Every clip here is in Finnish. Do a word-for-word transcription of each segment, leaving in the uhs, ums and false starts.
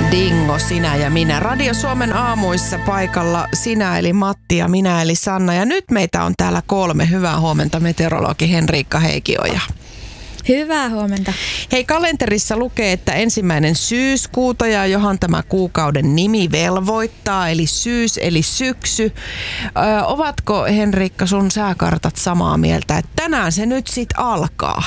Dingo, sinä ja minä. Radio Suomen aamuissa paikalla sinä eli Matti ja minä eli Sanna. Ja nyt meitä on täällä kolme. Hyvää huomenta meteorologi Henriikka Heikioja. Hyvää huomenta. Hei, kalenterissa lukee, että ensimmäinen syyskuuta ja johan tämä kuukauden nimi velvoittaa, eli syys eli syksy. Ö, ovatko Henriikka sun sääkartat samaa mieltä, että tänään se nyt sit alkaa?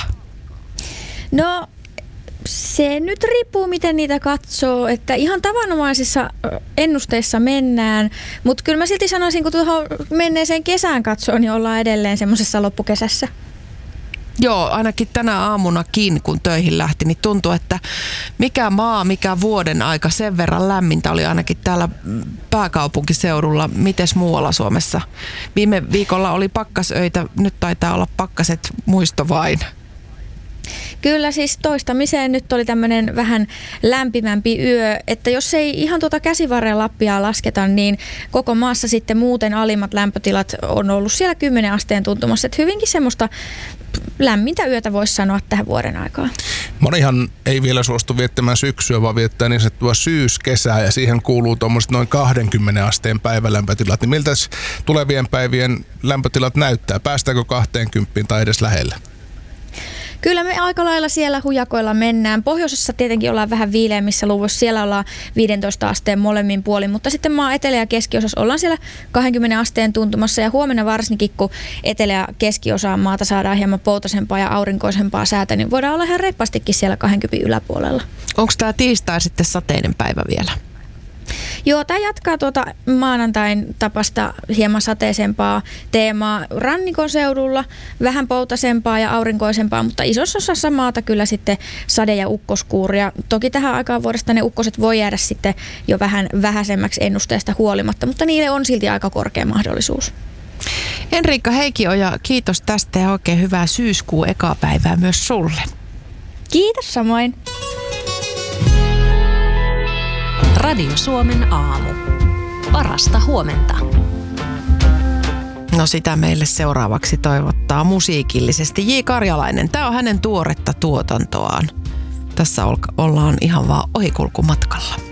No se nyt riippuu, miten niitä katsoo, että ihan tavanomaisissa ennusteissa mennään, mutta kyllä mä silti sanoisin, kun tuohon menneeseen kesään katsoo, niin ollaan edelleen semmoisessa loppukesässä. Joo, ainakin tänä aamunakin, kun töihin lähti, niin tuntui, että mikä maa, mikä vuoden aika, sen verran lämmintä oli ainakin täällä pääkaupunkiseudulla. Mites muualla Suomessa? Viime viikolla oli pakkasöitä, nyt taitaa olla pakkaset muisto vain. Kyllä siis toistamiseen nyt oli tämmöinen vähän lämpimämpi yö, että jos ei ihan tuota käsivarren Lappia lasketa, niin koko maassa sitten muuten alimmat lämpötilat on ollut siellä kymmenen asteen tuntumassa, että hyvinkin semmoista lämmintä yötä voisi sanoa tähän vuoden aikaan. Monihan ei vielä suostu viettämään syksyä, vaan viettää niin sanottua syyskesää ja siihen kuuluu tuommoiset noin kaksikymmentä asteen päivälämpötilat. Niin miltä tulevien päivien lämpötilat näyttää? Päästäänkö kaksikymmentä tai edes lähellä? Kyllä me aika lailla siellä hujakoilla mennään. Pohjoisessa tietenkin ollaan vähän viileämmissä luvuissa. Siellä ollaan viisitoista asteen molemmin puolin, mutta sitten maa etelä- ja keskiosassa ollaan siellä kaksikymmentä asteen tuntumassa. Ja huomenna varsinkin, kun etelä- ja keskiosaan maata saadaan hieman poutasempaa ja aurinkoisempaa säätä, niin voidaan olla ihan reippastikin siellä kaksikymmentä yläpuolella. Onko tämä tiistai sitten sateinen päivä vielä? Joo, tämä jatkaa tuota maanantain tapasta hieman sateisempaa teemaa rannikon seudulla, vähän poutasempaa ja aurinkoisempaa, mutta isossa osassa maata kyllä sitten sade- ja ukkoskuuria. Toki tähän aikaan vuodesta ne ukkoset voi jäädä sitten jo vähän vähäisemmäksi ennusteesta huolimatta, mutta niille on silti aika korkea mahdollisuus. Henriikka Heikioja, kiitos tästä ja oikein hyvää syyskuun ekaa päivää myös sulle. Kiitos samoin. Radio Suomen aamu. Parasta huomenta. No sitä meille seuraavaksi toivottaa musiikillisesti J. Karjalainen. Tämä on hänen tuoretta tuotantoaan. Tässä ollaan ihan vaan ohikulkumatkalla.